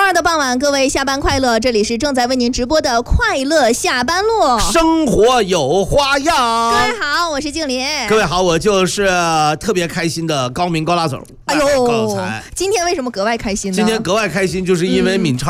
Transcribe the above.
二的傍晚，各位下班快乐！这里是正在为您直播的快乐下班路， 生活有花样。 各位好，我是静林。 各位好，我就是特别开心的高明高大总。 哎呦， 高才， 今天为什么格外开心呢？ 今天格外开心，就是因为闵超